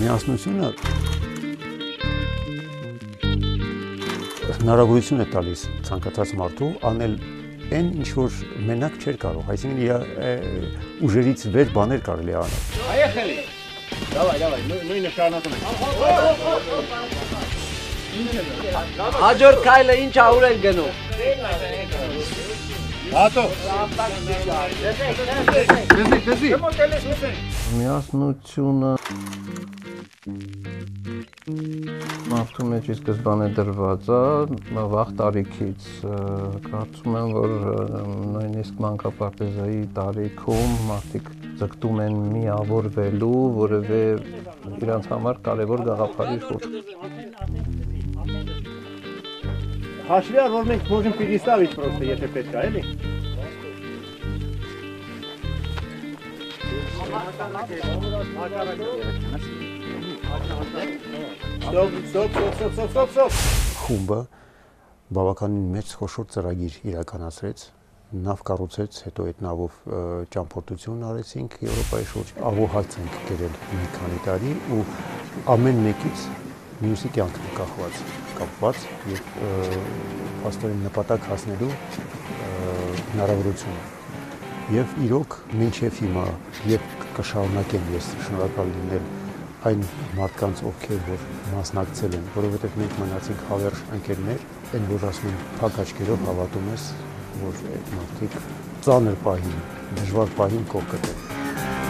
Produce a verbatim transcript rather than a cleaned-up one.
Միասնությունը հնարավորություն է տալիս ցանկացած մարդու անել այն, ինչ որ մենակ չէր կարող, այսինքն իր ուժերից վեր բաներ կարելի անել։ Поехали! Давай, давай, նույնը շարունակում ենք։ Հաջորդ քայլը ինչ ա ուր են գնում։ Հատո։ Միասնությունը մարդու մեջ ի սկզբանե դրված է վաղ տարիքից, կարծում եմ, որ նույնիսկ մանկապարտեզայի տարիքում մարդիկ ձգտում են միավորվելու, որևէ իրանց համար կարևոր գաղափարի շուրջ։ Հաշվի առ, որ մենք можем переставить просто, եթե պետք է, էլի։ Ստոպ, ստոպ, ստոպ, ստոպ, ստոպ, ստոպ։ Խումբը բավականին մեծ խոշոր ծրագիր իրականացրեց, նավ կառուցեց, հետո այդ նավով ճամփորդություն արեցինք Եվրոպայի շուրջ, աղոհաց ենք կերել մի քանի տարի ու ամեն մեկից մյուսի կյանքն է կախված, կապված եւ փաստորեն նպատակ հասնելու հնարավորությունը։ Եվ իրոք մինչև հիմա երբ կշարունակեմ ես շնորհակալ լինել այն մարդկանց, ովքեր որ մասնակցել են, որովհետև մենք մնացինք հավերժ ընկերներ, այն որ ասում են փակ աչքերով հավատում ես, որ այդ մարդիկ ծանր պահին, դժվար պահին կողք կտեն։